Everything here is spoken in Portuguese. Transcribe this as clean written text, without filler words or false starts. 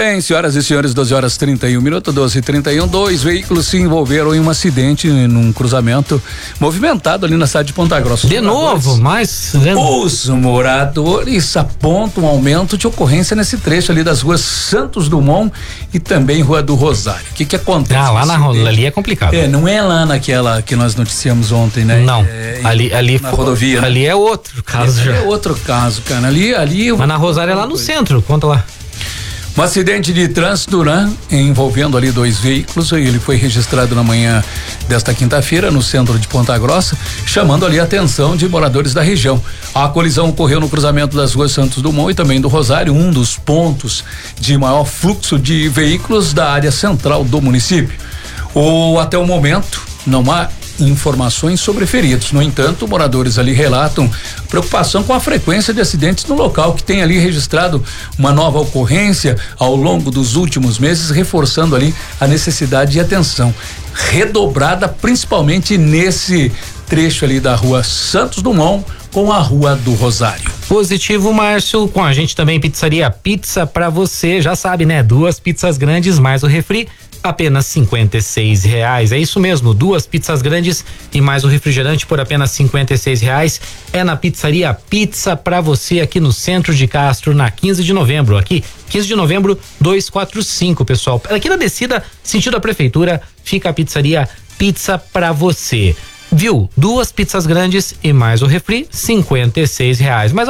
bem, senhoras e senhores, 12h31, 12h31, 2 veículos se envolveram em um acidente num cruzamento movimentado ali na cidade de Ponta Grossa. De novo, mas... Os moradores apontam um aumento de ocorrência nesse trecho ali das ruas Santos Dumont e também Rua do Rosário. O que acontece? Lá ali é complicado. Não é lá naquela que nós noticiamos ontem, né? Não, ali na rodovia. Ali, né? É outro caso já. É outro caso, cara. Ali. Mas na Rosário é lá no centro, conta lá. Um acidente de trânsito, né? Envolvendo ali 2 veículos, ele foi registrado na manhã desta quinta-feira no centro de Ponta Grossa, chamando ali a atenção de moradores da região. A colisão ocorreu no cruzamento das ruas Santos Dumont e também do Rosário, um dos pontos de maior fluxo de veículos da área central do município. Até o momento, não há informações sobre feridos. No entanto, moradores ali relatam preocupação com a frequência de acidentes no local, que tem ali registrado uma nova ocorrência ao longo dos últimos meses, reforçando ali a necessidade de atenção redobrada, principalmente nesse trecho ali da rua Santos Dumont com a Rua do Rosário. Positivo, Márcio. Com a gente também Pizzaria Pizza pra você, já sabe, né? 2 pizzas grandes mais o refri, apenas R$56. É isso mesmo, 2 pizzas grandes e mais o refrigerante por apenas R$56. É na Pizzaria Pizza pra você aqui no centro de Castro, na 15 de novembro. Aqui, 15 de novembro, 245, pessoal. Aqui na descida, sentido a prefeitura, fica a Pizzaria Pizza pra você. Viu? 2 pizzas grandes e mais o refri, R$56. Mas